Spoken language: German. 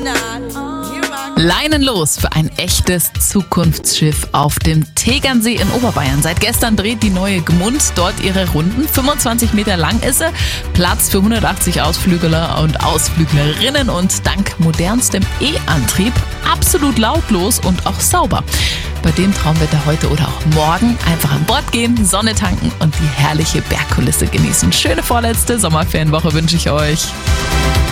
Leinenlos für ein echtes Zukunftsschiff auf dem Tegernsee in Oberbayern. Seit gestern dreht die neue Gmund dort ihre Runden. 25 Meter lang ist sie, Platz für 180 Ausflügler und Ausflüglerinnen und dank modernstem E-Antrieb absolut lautlos und auch sauber. Bei dem Traumwetter heute oder auch morgen einfach an Bord gehen, Sonne tanken und die herrliche Bergkulisse genießen. Schöne vorletzte Sommerferienwoche wünsche ich euch.